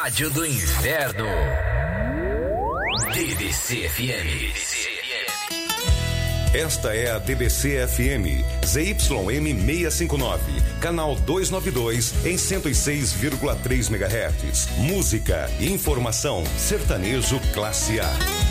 Rádio do Inverno. DBC-FM. Esta é a DBC-FM, ZYM 659, canal 292, em 106,3 MHz. Música e informação, sertanejo classe A.